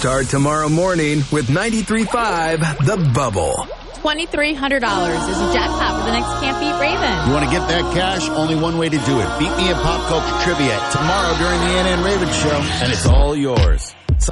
Start tomorrow morning with 93.5 The Bubble. $2,300 is a jackpot for the next Can't Beat Raven. You want to get that cash? Only one way to do it. Beat me in pop culture trivia tomorrow during the NN Raven Show, and it's all yours.